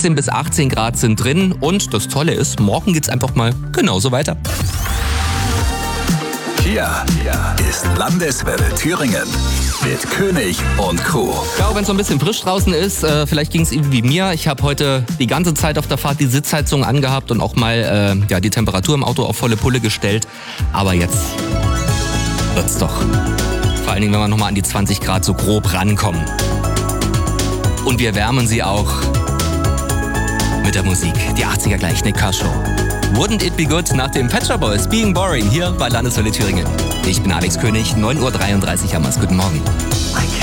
16 bis 18 Grad sind drin und das Tolle ist, morgen geht's einfach mal genauso weiter. Hier ist Landeswelle Thüringen mit König und Co. Ja, auch wenn es so ein bisschen frisch draußen ist, vielleicht ging es Ihnen wie mir. Ich habe heute die ganze Zeit auf der Fahrt die Sitzheizung angehabt und auch mal die Temperatur im Auto auf volle Pulle gestellt. Aber jetzt wird's doch. Vor allen Dingen, wenn wir nochmal an die 20 Grad so grob rankommen. Und wir wärmen sie auch mit der Musik. Die 80er gleich, Nick Carr Show. Wouldn't It Be Good nach dem Pet Shop Boys Being Boring hier bei Landeswelle Thüringen. Ich bin Alex König, 9.33 Uhr haben wir's. Guten Morgen.